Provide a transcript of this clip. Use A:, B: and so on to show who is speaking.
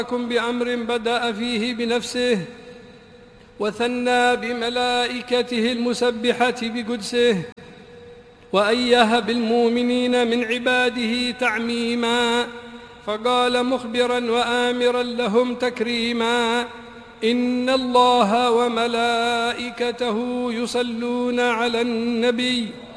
A: بأمر بدأ فيه بنفسه وثنى بملائكته المسبحة بقدسه، وأيه بالمؤمنين من عباده تعميما، فقال مخبرا وآمرا لهم تكريما: إن الله وملائكته يصلون على النبي